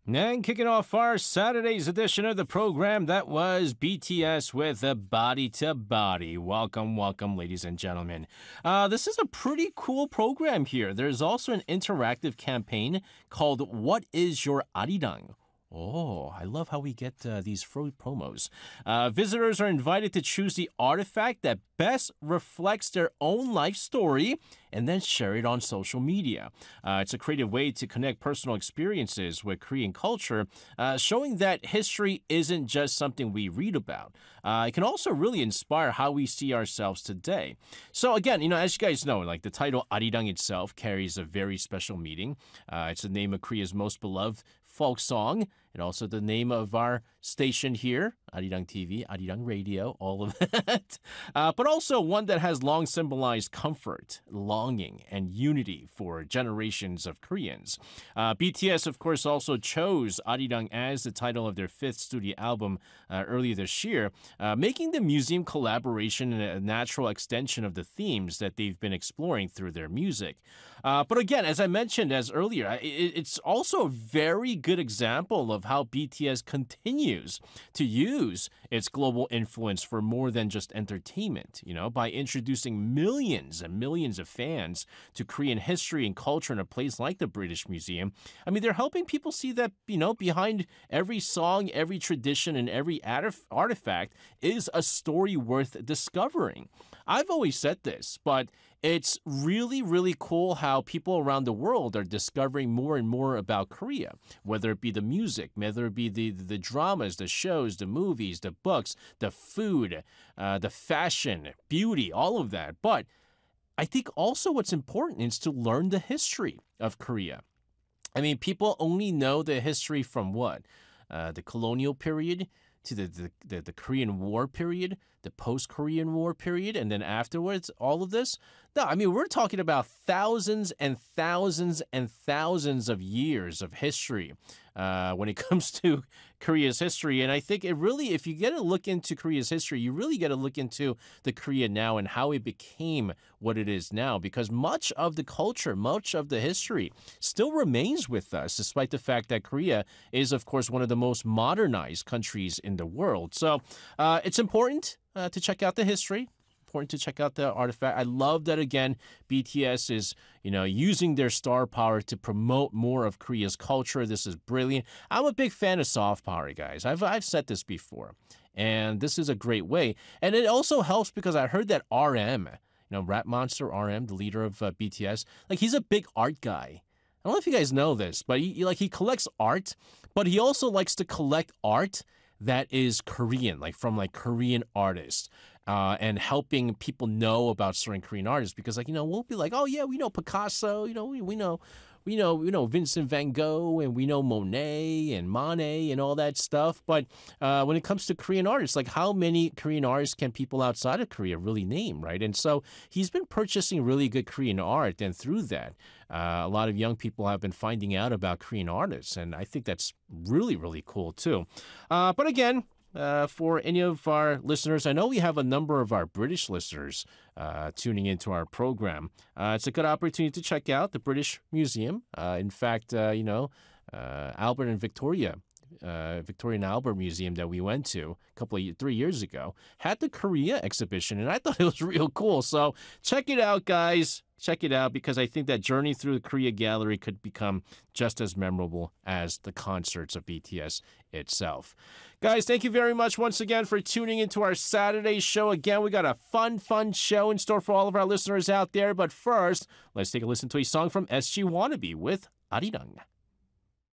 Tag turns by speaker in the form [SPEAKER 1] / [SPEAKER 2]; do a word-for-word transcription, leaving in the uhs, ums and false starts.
[SPEAKER 1] And kicking off our Saturday's edition of the program, that was B T S with a Body to Body. Welcome, welcome, ladies and gentlemen. Uh, this is a pretty cool program here. There's also an interactive campaign called What is Your Arirang? Oh, I love how we get uh, these free promos. Uh, visitors are invited to choose the artifact that best reflects their own life story and then share it on social media. Uh, it's a creative way to connect personal experiences with Korean culture, uh, showing that history isn't just something we read about. Uh, it can also really inspire how we see ourselves today. So again, you know, as you guys know, like the title Arirang itself carries a very special meaning. Uh, it's the name of Korea's most beloved folk song, and also the name of our station here, Arirang T V, Arirang Radio, all of that. Uh, but also one that has long symbolized comfort, longing, and unity for generations of Koreans. Uh, B T S, of course, also chose Arirang as the title of their fifth studio album uh, earlier this year, uh, making the museum collaboration a natural extension of the themes that they've been exploring through their music. Uh, but again, as I mentioned as earlier, it, it's also a very good example of how B T S continues to use its global influence for more than just entertainment, you know, by introducing millions and millions of fans to Korean history and culture in a place like the British Museum. I mean, they're helping people see that, you know, behind every song, every tradition, and every artifact is a story worth discovering. I've always said this, but it's really, really cool how people around the world are discovering more and more about Korea, whether it be the music, whether it be the, the dramas, the shows, the movies, the books, the food, uh, the fashion, beauty, all of that. But I think also what's important is to learn the history of Korea. I mean, people only know the history from what? Uh, the colonial period to the, the, the, the Korean War period, the post-Korean War period, and then afterwards, all of this? No, I mean, we're talking about thousands and thousands and thousands of years of history uh, when it comes to Korea's history. And I think it really, if you get a look into Korea's history, you really get to look into the Korea now and how it became what it is now, because much of the culture, much of the history still remains with us, despite the fact that Korea is, of course, one of the most modernized countries in the world. So uh, it's important uh, to check out the history. Important to check out the artifact. I love that, again, B T S is, you know, using their star power to promote more of Korea's culture. This is brilliant. I'm a big fan of soft power, guys. I've I've said this before, and this is a great way. And it also helps because I heard that R M, you know, Rap Monster R M, the leader of uh, B T S, like he's a big art guy. I don't know if you guys know this, but he like he collects art, but he also likes to collect art that is Korean, like from like Korean artists, uh, and helping people know about certain Korean artists, because like, you know, we'll be like, oh yeah, we know Picasso, you know, we, we know, we know, we know Vincent van Gogh, and we know Monet and Monet and all that stuff. But uh, when it comes to Korean artists, like how many Korean artists can people outside of Korea really name, right? And so he's been purchasing really good Korean art, and through that, uh, a lot of young people have been finding out about Korean artists, and I think that's really, really cool too. Uh, but again, Uh, for any of our listeners, I know we have a number of our British listeners uh, tuning into our program. Uh, it's a good opportunity to check out the British Museum. Uh, in fact, uh, you know, uh, Albert and Victoria, uh, Victoria and Albert Museum that we went to a couple of three years ago had the Korea exhibition, and I thought it was real cool. So check it out, guys. Check it out, because I think that journey through the Korea Gallery could become just as memorable as the concerts of B T S itself. Guys, thank you very much once again for tuning into our Saturday show. Again, we got a fun, fun show in store for all of our listeners out there. But first, let's take a listen to a song from S G Wannabe with Arirang.